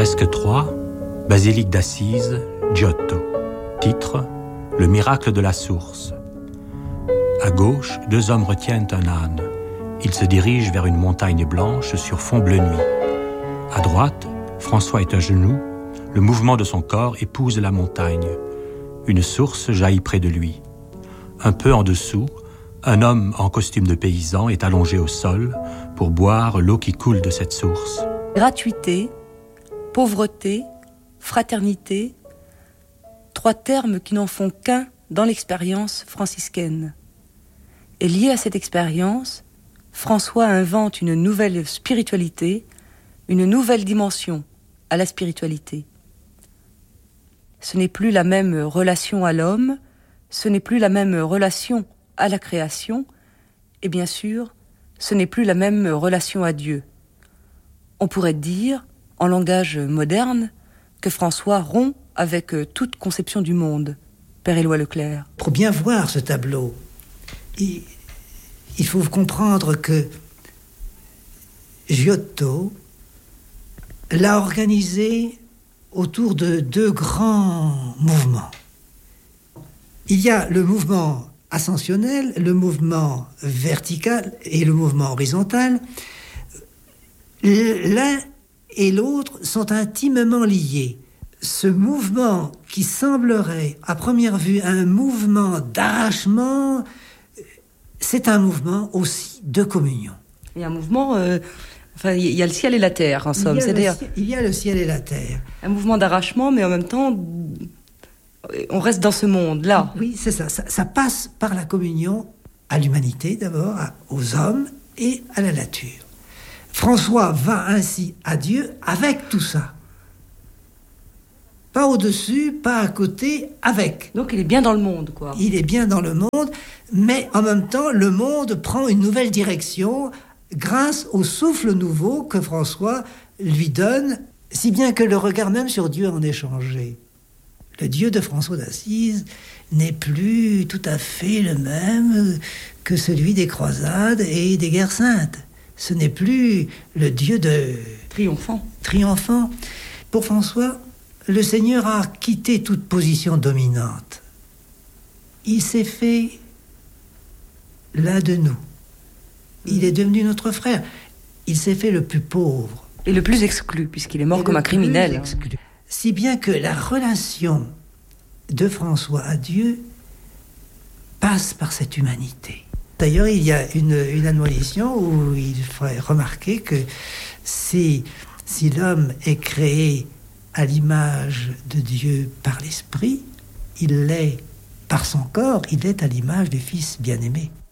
Fresque 3, Basilique d'Assise, Giotto. Titre, Le miracle de la source. À gauche, 2 hommes retiennent un âne. Ils se dirigent vers une montagne blanche sur fond bleu nuit. À droite, François est à genoux. Le mouvement de son corps épouse la montagne. Une source jaillit près de lui. Un peu en dessous, un homme en costume de paysan est allongé au sol pour boire l'eau qui coule de cette source. Gratuité, pauvreté, fraternité, 3 termes qui n'en font qu'un dans l'expérience franciscaine. Et lié à cette expérience, François invente une nouvelle spiritualité, une nouvelle dimension à la spiritualité. Ce n'est plus la même relation à l'homme, ce n'est plus la même relation à la création, et bien sûr, ce n'est plus la même relation à Dieu. On pourrait dire, en langage moderne, que François rompt avec toute conception du monde, Père Éloi Leclerc. Pour bien voir ce tableau, il faut comprendre que Giotto l'a organisé autour de 2 grands mouvements. Il y a le mouvement ascensionnel, le mouvement vertical et le mouvement horizontal. L'un et l'autre sont intimement liés. Ce mouvement qui semblerait à première vue un mouvement d'arrachement, c'est un mouvement aussi de communion. Il y a un mouvement, il y a le ciel et la terre en somme. Il y a le ciel et la terre. Un mouvement d'arrachement, mais en même temps, on reste dans ce monde-là. Oui, c'est ça. Ça passe par la communion à l'humanité d'abord, aux hommes et à la nature. François va ainsi à Dieu avec tout ça. Pas au-dessus, pas à côté, avec. Donc il est bien dans le monde, quoi. Il est bien dans le monde, mais en même temps, le monde prend une nouvelle direction grâce au souffle nouveau que François lui donne, si bien que le regard même sur Dieu en est changé. Le Dieu de François d'Assise n'est plus tout à fait le même que celui des croisades et des guerres saintes. Ce n'est plus le Dieu de... Triomphant. Pour François, le Seigneur a quitté toute position dominante. Il s'est fait l'un de nous. Il est devenu notre frère. Il s'est fait le plus pauvre. Et le plus exclu, puisqu'il est mort comme un criminel. Si bien que la relation de François à Dieu passe par cette humanité. D'ailleurs, il y a une admonition où il faudrait remarquer que si l'homme est créé à l'image de Dieu par l'esprit, il l'est par son corps, il est à l'image du Fils bien-aimé.